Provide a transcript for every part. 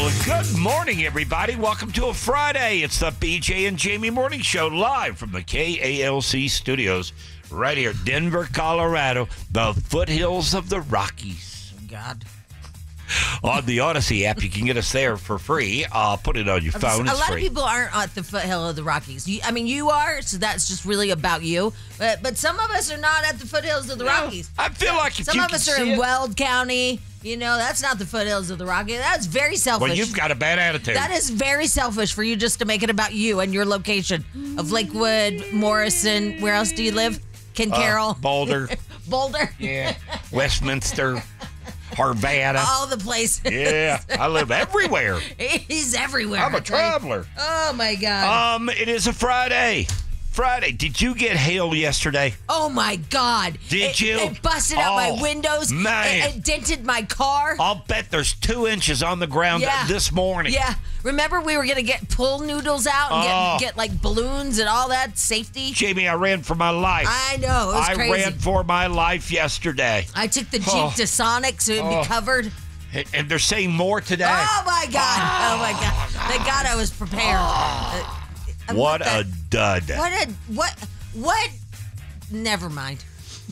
Well, good morning, everybody. Welcome to a Friday. It's the BJ and Jamie Morning Show live from the KALC studios right here, Denver, Colorado, the foothills of the Rockies. God. On the Odyssey app, you can get us there for free. Put it on your phone. A It's lot free. of people aren't at the foothill of the Rockies. You are, so that's just really about you. But some of us are not at the foothills of the Rockies. I feel like if some you of can us are see in it- Weld County. You know, that's not the foothills of the Rockies. That's very selfish. Well, you've got a bad attitude. That is very selfish for you just to make it about you and your location of Lakewood, Morrison. Where else do you live? Carroll. Boulder. Boulder. Yeah. Westminster. Arvada. All the places. Yeah. I live everywhere. He's everywhere. I'm a I tell you. traveler. Oh, my God. It is a Friday. Did you get hail yesterday? Oh, my God. Did you? It busted out my windows. Man. It dented my car. I'll bet there's 2 inches on the ground this morning. Yeah. Remember we were going to get pool noodles out and get like balloons and all that safety? Jamie, I ran for my life. I know. It was crazy. I ran for my life yesterday. I took the Jeep to Sonic so it'd be covered. And they're saying more today. Oh, my God. Oh, my God. Thank God I was prepared. What a dud. What? Never mind.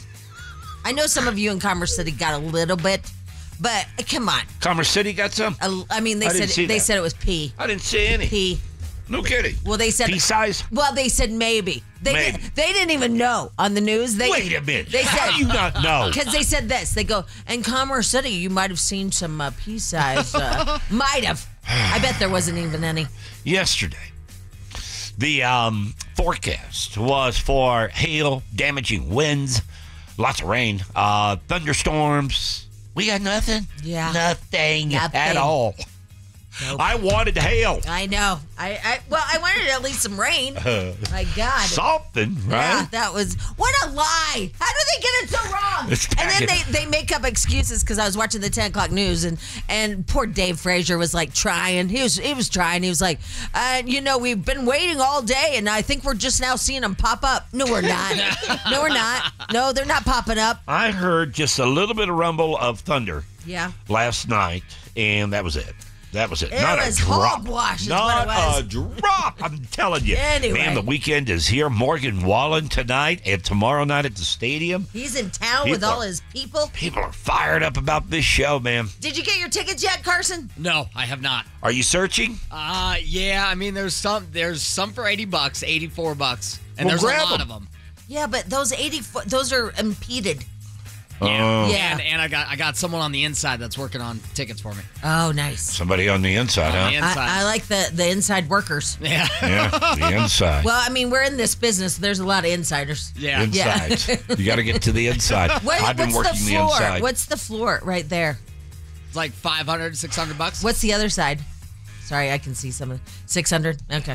I know some of you in Commerce City got a little bit, but come on. Commerce City got some? I mean, they said it was pee. I didn't see any. Pee. No kidding. Well, they said pea size. Well, they said maybe. They didn't even know on the news. Wait a minute. They said, how do you not know? Because they said this. They go, in Commerce City, you might have seen some pea size. Might have. I bet there wasn't even any. Yesterday, the forecast was for hail, damaging winds, lots of rain, thunderstorms. We got nothing. Yeah. Nothing. At all. Nope. I wanted hail. I know. I wanted at least some rain. My God. Something, right? Yeah, that was, what a lie. How do they get it so wrong? And then they make up excuses because I was watching the 10 o'clock news and poor Dave Frazier was like trying. He was trying. He was like, we've been waiting all day and I think we're just now seeing them pop up. No, we're not. No, we're not. No, they're not popping up. I heard just a little bit of rumble of thunder last night, and that was it. That was it. It Not was a drop. hogwash is Not what it was. a drop. I'm telling you. Anyway. Man, the weekend is here. Morgan Wallen tonight and tomorrow night at the stadium. He's in town with all his people. People are fired up about this show, man. Did you get your tickets yet, Carson? No, I have not. Are you searching? Yeah. I mean, there's some for $80, $84, and Well, there's a grab lot them. of them. Yeah, but those those are impeded. Yeah. Yeah. And I got someone on the inside that's working on tickets for me. Oh, nice. Somebody on the inside, On the huh? inside. I like the inside workers. Yeah. Yeah, the inside. Well, I mean, we're in this business. There's a lot of insiders. Yeah. Inside. You got to get to the inside. I've been what's working the the floor? inside. What's the floor right there? It's like $500, $600. What's the other side? Sorry, I can see some of 600. Okay.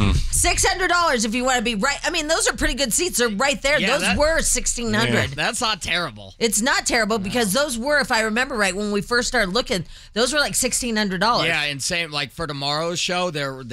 $600 if you want to be right. I mean, those are pretty good seats. They're right there. Yeah, those were $1,600. That's not terrible. It's not terrible because those were, if I remember right, when we first started looking, those were like $1,600. Yeah, and same like for tomorrow's show, they're